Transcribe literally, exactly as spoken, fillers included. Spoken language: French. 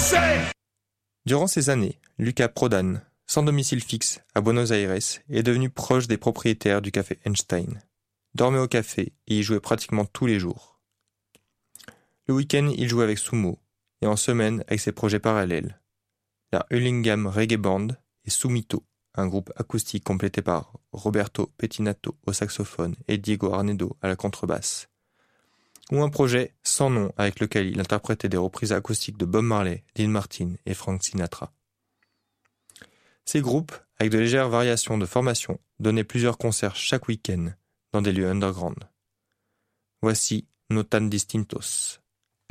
Durant ces années, Luca Prodan, sans domicile fixe à Buenos Aires, est devenu proche des propriétaires du café Einstein. Dormait au café et y jouait pratiquement tous les jours. Le week-end, il jouait avec Sumo et en semaine avec ses projets parallèles. La Hurlingham Reggae Band et Sumito, un groupe acoustique complété par Roberto Pettinato au saxophone et Diego Arnedo à la contrebasse. Ou un projet sans nom avec lequel il interprétait des reprises acoustiques de Bob Marley, Dean Martin et Frank Sinatra. Ces groupes, avec de légères variations de formation, donnaient plusieurs concerts chaque week-end dans des lieux underground. Voici No Tan Distintos.